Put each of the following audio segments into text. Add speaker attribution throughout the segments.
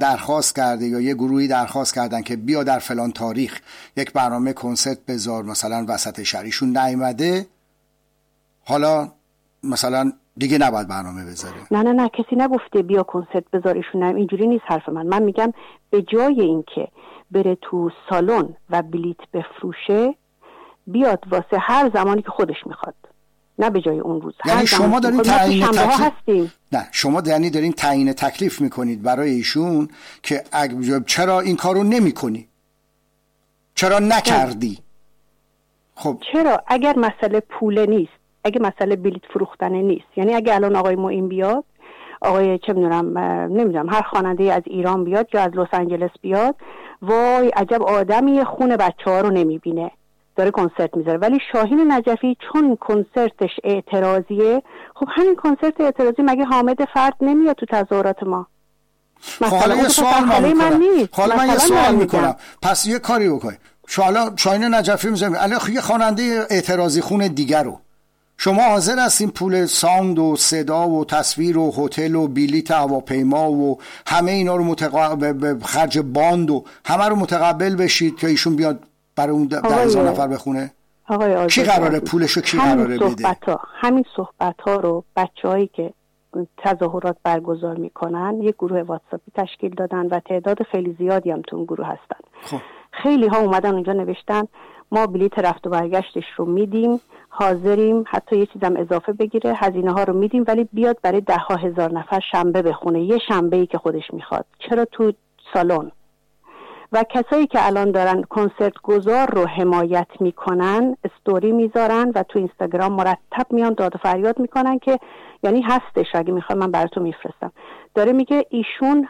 Speaker 1: درخواست کرده یا یه گروهی درخواست کردن که بیا در فلان تاریخ یک برنامه کنسرت بذار مثلا وسط شهر، ایشون نیومده، حالا مثلا دیگه نباید برنامه بذاره.
Speaker 2: نه کسی نگفته بیا کنسرت بذار ایشون اینجوری نیست حرف من میگم به جای اینکه بره تو سالن و بلیت بفروشه بیاد واسه هر زمانی که خودش میخواد، نه به جای اون روز.
Speaker 1: یعنی شما دارین تعیین تکلیف، نه شما یعنی دارین تعیین تکلیف میکنید برای ایشون که چرا این کارو نمیکنی، چرا نکردی. خب
Speaker 2: چرا اگر مسئله پول نیست، اگه مسئله بلیت فروختن نیست، یعنی اگه الان آقای معین بیاد، آقای چه نمیدونم هر خواننده از ایران بیاد یا از لس آنجلس بیاد، وای عجب آدمی خون بچه‌ها رو نمیبینه داره کنسرت میذاره. ولی شاهین نجفی چون کنسرتش اعتراضیه، خب همین کنسرت اعتراضی مگه حامد فرد نمیاد تو تظاهرات ما؟
Speaker 1: حالا یه سوال من یه سوال میکنم، پس یه کاری بکنی، شاهین نجفی میذاره الان یه خواننده اعتراضی خون دیگر رو شما حاضر هستین پول ساوند و صدا و تصویر و هتل و بلیط هواپیما و همه اینا رو خرج باند و همه رو متقبل بشید که ایشون بیاد برای اون 10,000 نفر بخونه؟ کی قراره پولشو کی قراره بده؟
Speaker 2: همین صحبت ها رو بچه‌هایی که تظاهرات برگزار میکنن یک گروه واتساپی تشکیل دادن و تعداد خیلی زیادی هم تو اون گروه هستن. خیلی ها اومدن اونجا نوشتن ما بلیط رفت و برگشتش رو میدیم، حاضریم حتی یه چیزم اضافه بگیره، هزینه ها رو میدیم، ولی بیاد برای 10,000 نفر شنبه بخونه، یه شنبه‌ای که خودش میخواد، چرا تو سالن؟ و کسایی که الان دارن کنسرت گذار رو حمایت میکنن استوری میذارن و تو اینستاگرام مرتب میان داد و فریاد میکنن که یعنی هستش، اگه میخوای من براتون میفرستم، داره میگه ایشون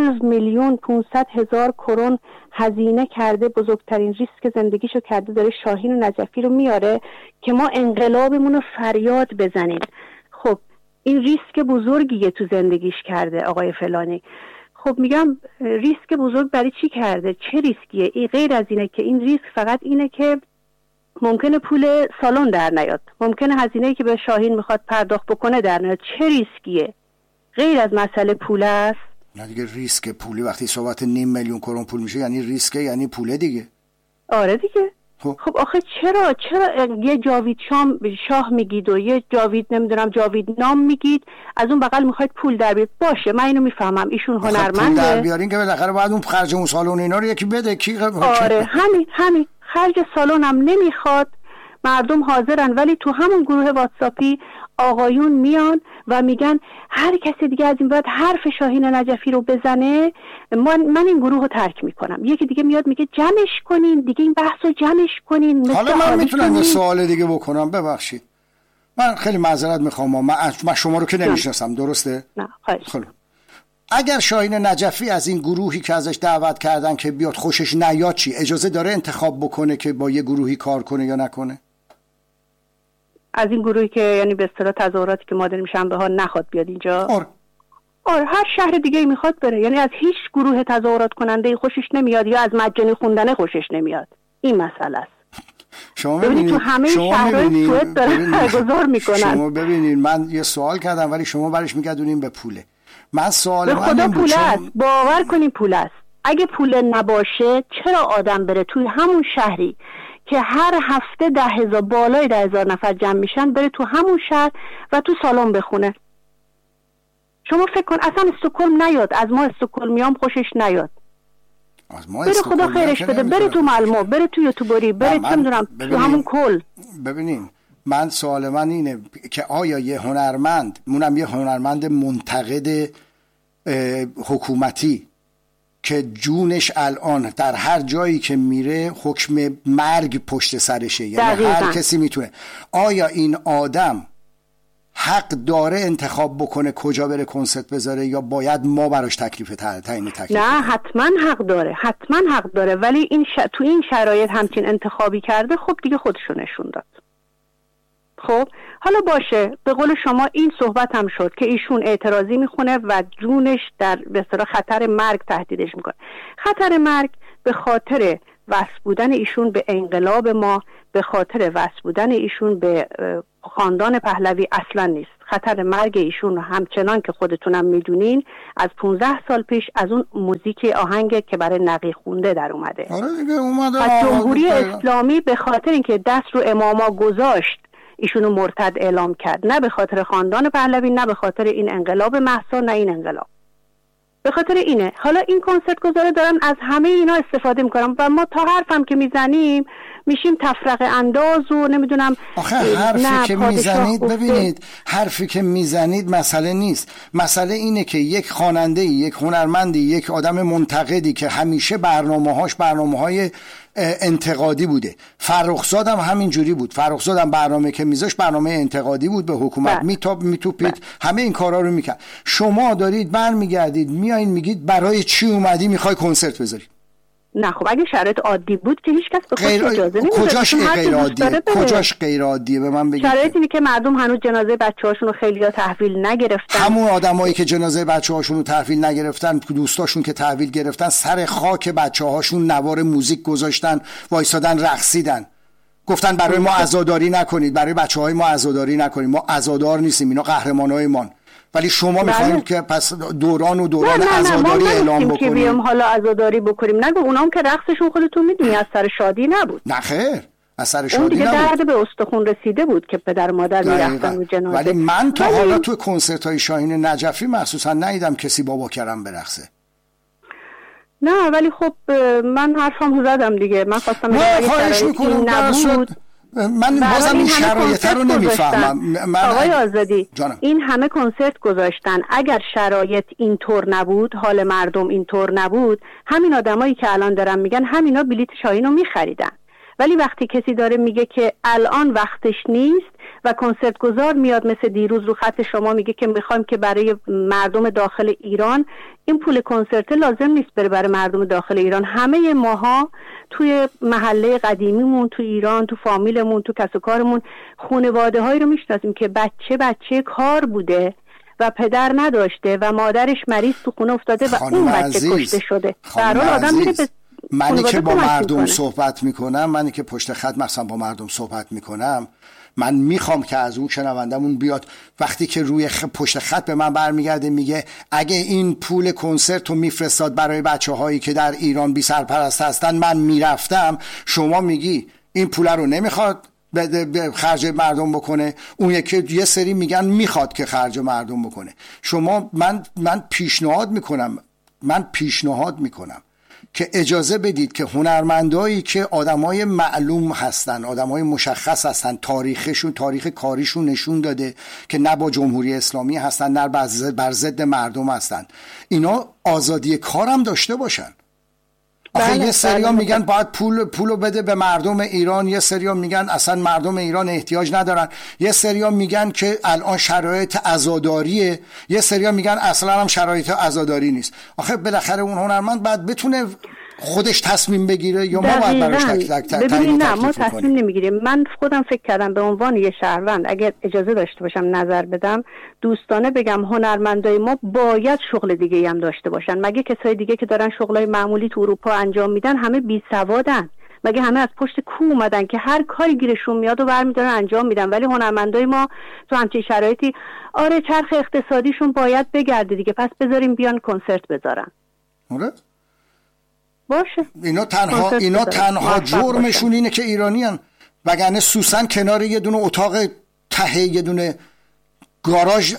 Speaker 2: 5,500,000 کرون هزینه کرده، بزرگترین ریسک زندگیشو کرده، داره شاهین نجفی رو میاره که ما انقلابمون رو فریاد بزنیم. خب این ریسک بزرگیه تو زندگیش کرده آقای فلانی. خب میگم ریسک بزرگ برای چی کرده؟ چه ریسکیه؟ این غیر از اینه که این ریسک فقط اینه که ممکنه پول سالن در نیاد، ممکنه هزینه‌ای که به شاهین میخواد پرداخت بکنه در نیاد. چه ریسکیه؟ غیر از مسئله پول است؟
Speaker 1: نه دیگه ریسک پولی وقتی صحبت 500,000 کرون پول میشه یعنی ریسکه، یعنی پوله دیگه.
Speaker 2: آره دیگه. خب آخه چرا یه جاوید شاه میگید و یه جاوید جاوید نام میگید، از اون بغل میخواید پول در بیارید؟ باشه من اینو میفهمم، ایشون هنرمنده، پول
Speaker 1: در بیارین که بالاخره باید اون خرج اون سالن اینا رو یکی بده.
Speaker 2: آره همین خرج سالن هم نمیخواد، مردم حاضرن، ولی تو همون گروه واتساپی آقایون میان و میگن هر کسی دیگه از این بعد حرف شاهین نجفی رو بزنه من این گروه رو ترک میکنم. یکی دیگه میاد میگه جمعش کنین دیگه، این بحث رو جمعش کنین.
Speaker 1: حالا من میتونم یه سوال دیگه بکنم؟ ببخشید من خیلی معذرت میخوام، من شما رو که نمیشناسم، درسته؟
Speaker 2: نه خواهش.
Speaker 1: اگر شاهین نجفی از این گروهی که ازش دعوت کردن که بیاد خوشش نیاد چی؟ اجازه داره انتخاب بکنه که با یه گروهی کار کنه یا نکنه؟
Speaker 2: از این گروهی که یعنی به اصطلاح تظاهراتی که ما داریم شنبه ها نخواد بیاد اینجا؟ آره هر شهر دیگه میخواد بره، یعنی از هیچ گروه تظاهرات کننده خوشش نمیاد یا از مجانی خوندن خوشش نمیاد. این مسئله است.
Speaker 1: شما ببینید
Speaker 2: تو همه شهرهای سوئد دارن برگزار میکنن.
Speaker 1: شما ببینید من یه سوال کردم ولی شما برش میگردونین به پوله. من سوال من
Speaker 2: خدا پول است، باور کنین پول است. اگه پول نباشه چرا آدم بره توی همون شهری که هر هفته 10,000 بالای 10,000 نفر جمع میشن بره تو همون شهر و تو سالن بخونه؟ شما فکر کن اصلا استکهلم نیاد، از ما استکهلمیام خوشش نیاد، بره خدا خیرش بده، بره تو مالمو، بره تو یوتیوبری، بره چه میدونم تو همون کل.
Speaker 1: ببینین من سوال من اینه که آیا یه هنرمند، مونم یه هنرمند منتقد حکومتی که جونش الان در هر جایی که میره حکم مرگ پشت سرشه، یعنی هر کسی میتونه، آیا این آدم حق داره انتخاب بکنه کجا بره کنسرت بذاره یا باید ما براش تعیین تکلیف؟
Speaker 2: نه حتما حق داره ولی تو این شرایط همچین انتخابی کرده، خب دیگه خودشو نشون داد. خب حالا باشه، به قول شما این صحبت هم شد که ایشون اعتراضی میخونه و جونش در به اصطلاح خطر مرگ تهدیدش میکنه. خطر مرگ به خاطر وصل بودن ایشون به انقلاب ما، به خاطر وصل بودن ایشون به خاندان پهلوی اصلا نیست. خطر مرگ ایشون همچنان که خودتونم میدونین از 15 سال پیش از اون موزیک آهنگ که برای نقی خونده در اومده.
Speaker 1: آره دیگه اومده.
Speaker 2: از جمهوری اسلامی به خاطر اینکه دست رو اماما گذاشت ایشونو مرتد اعلام کرد، نه به خاطر خاندان پهلوی، نه به خاطر این انقلاب مهسا، نه این انقلاب. به خاطر اینه. حالا این کنسرت گذاره دارن از همه اینا استفاده میکنن و ما تا حرفم که میزنیم میشیم تفرقه انداز و نمیدونم.
Speaker 1: آخه حرفی که میزنید، ببینید حرفی که میزنید مسئله نیست. مسئله اینه که یک خواننده، یک هنرمندی، یک آدم منتقدی که همیشه برنامه‌های انتقادی بوده. فرخزاد هم همین جوری بود. فرخزاد هم برنامه که میذاشت برنامه انتقادی بود به حکومت، میتوپید، همه این کارا رو میکرد. شما دارید برمیگردید میایین میگید برای چی اومدی میخوای کنسرت بذاری؟
Speaker 2: نه خب اگه شرایط عادی بود که هیچ کس به خودش اجازه نمیده.
Speaker 1: کجاش غیر عادیه؟ کجاش غیر عادیه؟ به من بگید.
Speaker 2: شرایط اینه که مردم هنوز جنازه بچه‌هاشون رو خیلی‌ها تحویل نگرفتن.
Speaker 1: همون آدمایی که جنازه بچه‌هاشون رو تحویل نگرفتن، دوستاشون که تحویل گرفتن، سر خاک بچه‌هاشون نوار موزیک گذاشتن، وایسادن رقصیدن. گفتن برای ما عزاداری نکنید، برای بچه‌های ما عزاداری نکنید. ما عزادار نیستیم، اینا قهرمانای ما. ولی شما میخواید که پس دوران عزاداری اعلام بکنید.
Speaker 2: که بیام حالا عزاداری بکنیم. نگو اونام که رقصشون خودتون میدونی از سر شادی نبود.
Speaker 1: نه خیر، از سر شادی
Speaker 2: نبود.
Speaker 1: اون دیگه
Speaker 2: درد به استخون رسیده بود که پدر مادر میرفتن رو جنازه.
Speaker 1: ولی من تا حالا تو کنسرت‌های شاهین نجفی مخصوصا ندیدم کسی بابا کرم برقصه.
Speaker 2: نه ولی خب من حرفم زدم دیگه. من خواستم
Speaker 1: خواهش میکنم نبود. من بازم این شرایط رو نمیفهمم.
Speaker 2: آقای آزادی این همه کنسرت گذاشتن، اگر شرایط اینطور نبود، حال مردم اینطور نبود، همین آدمایی که الان دارن میگن همینا بلیت شاهین رو میخریدن. ولی وقتی کسی داره میگه که الان وقتش نیست و کنسرت گذار میاد مثل دیروز رو خط شما میگه که میخوایم که برای مردم داخل ایران این پول کنسرت لازم نیست بره برای مردم داخل ایران. همه ماها توی محله قدیمیمون، تو ایران، تو فامیلمون، تو کسب و کارمون خانواده هایی رو میشناسیم که بچه کار بوده و پدر نداشته و مادرش مریض تو خونه افتاده و اون بچه کشته شده. در حال آدم میره به
Speaker 1: منی که با مردم صحبت میکنم، منی که پشت خط مثلا با مردم صحبت میکنم، من میخوام که از اون شنوندمون بیاد وقتی که روی پشت خط به من برمیگرده میگه اگه این پول کنسرت رو میفرستاد برای بچه هایی که در ایران بی سرپرست هستن من میرفتم، شما میگی این پول رو نمیخواد به خرج مردم بکنه، اون یکی یه سری میگن میخواد که خرج مردم بکنه. شما من پیشنهاد میکنم که اجازه بدید که هنرمندایی که آدمای معلوم هستن، آدمای مشخص هستن، تاریخ کاریشون نشون داده که نه با جمهوری اسلامی هستن نه بر ضد مردم هستن، اینا آزادی کارم داشته باشن. آخه یه سریا میگن باید پولو بده به مردم ایران، یه سریا میگن اصلا مردم ایران احتیاج ندارن، یه سریا میگن که الان شرایط عزاداریه، یه سریا میگن اصلا هم شرایط عزاداری نیست. آخه بالاخره اون هنرمند باید بتونه خودش تصمیم بگیره یا ما باید براش تکلیف
Speaker 2: نه ما تصمیم نمیگیریم. من خودم فکر کردم به عنوان یه شهروند اگر اجازه داشته باشم نظر بدم، دوستانه بگم هنرمندای ما باید شغل دیگه هم داشته باشن. مگه کسای دیگه که دارن شغلای معمولی تو اروپا انجام میدن همه بی سوادن؟ مگه همه از پشت کوه اومدن که هر کاری گیرشون میاد و برمیدارن انجام میدن؟ ولی هنرمندای ما تو همچین شرایطی آره چرخ اقتصادیشون باید بگرده دیگه، پس بذاریم بیان کنسرت بذارن.
Speaker 1: آره
Speaker 2: باشه.
Speaker 1: اینا تنها جرمشون اینه که ایرانیان، وگرنه سوسن کنار یه دونه اتاق ته یه دونه گاراژ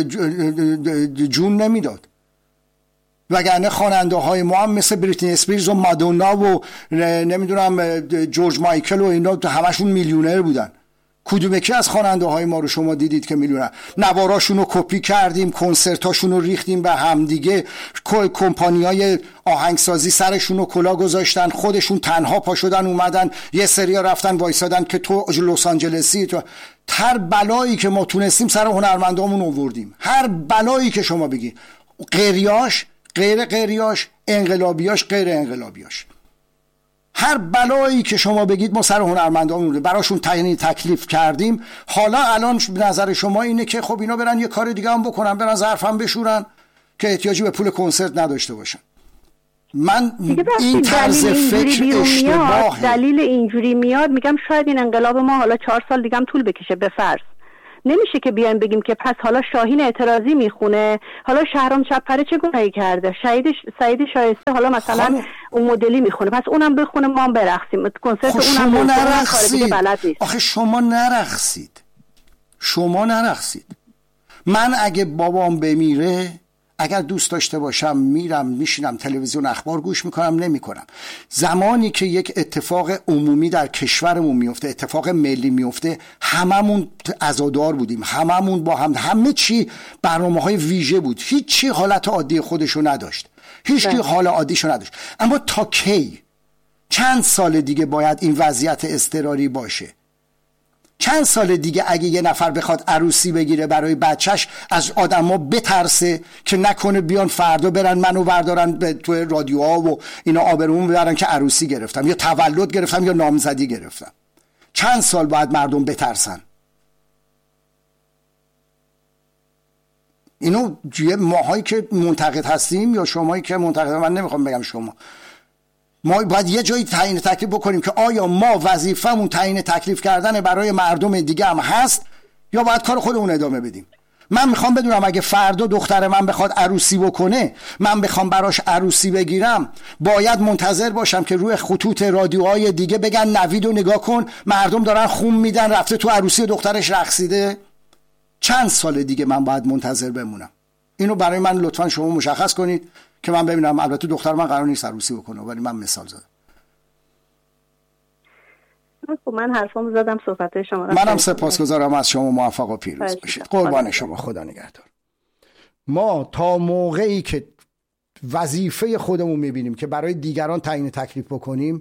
Speaker 1: جون نمیداد. وگرنه خواننده های ما هم مثل بریتنی اسپیرز و مادونا و نمیدونم جورج مایکل و اینا همشون میلیونر بودن. کدوم یکی از خواننده های ما رو شما دیدید که میلیونر؟ نواراشون رو کپی کردیم، کنسرتاشون رو ریختیم به همدیگه، کمپانیای آهنگسازی سرشون رو کلا گذاشتن، خودشون تنها پا شدن اومدن، یه سریا رفتن وایسادن که تو لس آنجلسی. تو هر بلایی که ما تونستیم سر هنرمندامون آوردیم، هر بلایی که شما بگی، غیریاش غیر غیریاش، انقلابیاش غیر انقلابیاش، هر بلایی که شما بگید ما سر هنرمندامون براشون تعیین تکلیف کردیم. حالا الان نظر شما اینه که خب اینا برن یه کار دیگه هم بکنن، برن ظرفم بشورن که احتیاجی به پول کنسرت نداشته باشن. من این طرز فکر اشتباهه.
Speaker 2: دلیل اینجوری میاد میگم شاید این انقلاب ما حالا 4 سال دیگه هم طول بکشه. به فرض نمیشه که بیایم بگیم که پس حالا شاهین اعتراضی میخونه، حالا شهرام چپره چه گناهی کرده، سعید شایسته حالا مثلا اون مدلی میخونه، پس اونم بخونه ما هم برقصیم. کنسرت اونم
Speaker 1: نرقصید. آخه شما نرقصید. من اگه بابام بمیره، اگر دوست داشته باشم میرم میشینم تلویزیون اخبار گوش میکنم، نمیکنم. زمانی که یک اتفاق عمومی در کشورمون میفته، اتفاق ملی میفته، هممون عزادار بودیم، هممون با هم، همه چی برنامه‌های ویژه بود، هیچ چی حالت عادی خودشو نداشت، هیچ کی حال عادیشو نداشت. اما تا کی؟ چند سال دیگه باید این وضعیت اضطراری باشه؟ چند سال دیگه اگه یه نفر بخواد عروسی بگیره برای بچهش، از آدما بترسه که نکنه بیان فردا برن منو بردارن به تو رادیوها و اینا آبرومو ببرن که عروسی گرفتم یا تولد گرفتم یا نامزدی گرفتم؟ چند سال باید مردم بترسن؟ اینو ماهایی که منتقد هستیم یا شمایی که منتقد، من نمیخوام بگم شما، ما باید یه جایی تعیین تکلیف بکنیم که آیا ما وظیفمون تعیین تکلیف کردن برای مردم دیگه هم هست یا باید کار خودمون ادامه بدیم. من میخوام بدونم اگه فردا دختر من بخواد عروسی بکنه، من بخوام براش عروسی بگیرم، باید منتظر باشم که روی خطوط رادیوهای دیگه بگن نویدو نگاه کن مردم دارن خون میدن رفته تو عروسی دخترش رقصیده؟ چند سال دیگه من باید منتظر بمونم؟ اینو برای من لطفا شما مشخص کنید که من ببینم. البته دختر من قرار نیست عروسی بکنه، ولی من مثال زدم.
Speaker 2: من حرفامو زدم، صحبت شما.
Speaker 1: منم سپاسگزارم از شما. موفق و پیروز باشید. قربان شما. خدا نگهدار. ما تا موقعی که وظیفه خودمون میبینیم که برای دیگران تعیین تکلیف بکنیم،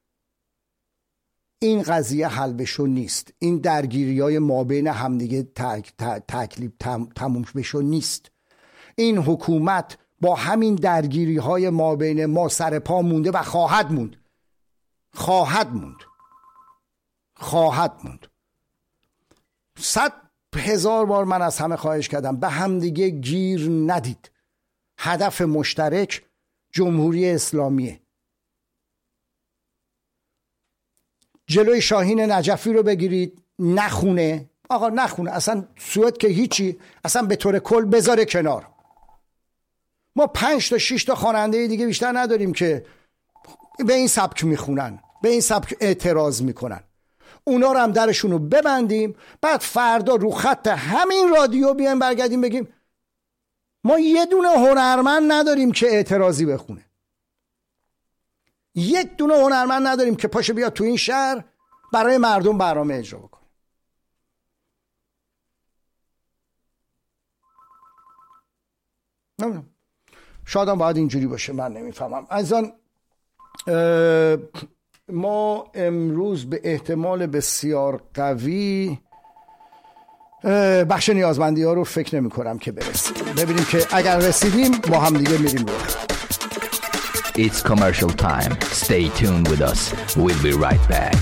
Speaker 1: این قضیه حل بشو نیست. این درگیری‌های مابین همدیگه تکلیف تموم بشو نیست. این حکومت با همین درگیری‌های مابین ما سر پا مونده و خواهد موند. 100,000 بار من از همه خواهش کردم به همدیگه گیر ندید. هدف مشترک جمهوری اسلامیه. جلوی شاهین نجفی رو بگیرید، نخونه. آقا نخونه، اصلا سوئد که هیچی، اصلا به طور کل بذاره کنار. ما 5 تا 6 تا خواننده دیگه بیشتر نداریم که به این سبک میخونن، به این سبک اعتراض میکنن. اونا رو هم درشون رو ببندیم، بعد فردا رو خط همین رادیو بیایم برگردیم بگیم ما یه دونه هنرمند نداریم که اعتراضی بخونه، یک دونه هنرمند نداریم که پاشه بیاد تو این شهر برای مردم برنامه اجرا بکنه. نمیدونم، شاید هم باید اینجوری باشه، من نمیفهمم. از آن ما امروز به احتمال بسیار قوی بخش نیازمندی ها رو فکر نمی کنم که برسیم. ببینیم که اگر رسیدیم با هم دیگه میریم رو.
Speaker 3: It's commercial time. Stay tuned with us. We'll be right back.